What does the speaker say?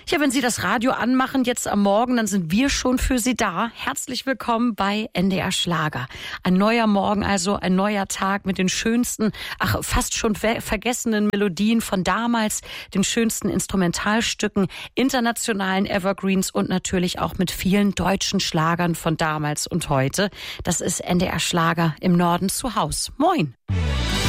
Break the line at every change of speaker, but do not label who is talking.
Ja, wenn Sie das Radio anmachen jetzt am Morgen, dann sind wir schon für Sie da. Herzlich willkommen bei NDR Schlager. Ein neuer Morgen, also ein neuer Tag mit den schönsten, fast schon vergessenen Melodien von damals, den schönsten Instrumentalstücken, internationalen Evergreens und natürlich auch mit vielen deutschen Schlagern von damals und heute. Das ist NDR Schlager im Norden zu Haus. Moin!